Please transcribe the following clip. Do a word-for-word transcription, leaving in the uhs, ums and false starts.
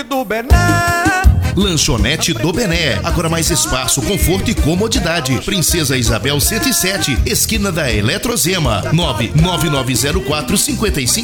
do Bené. Lanchonete do Bené. Agora mais espaço, conforto e comodidade. Princesa Isabel cento e sete, esquina da Eletrozema. nove nove nove zero quatro cinco cinco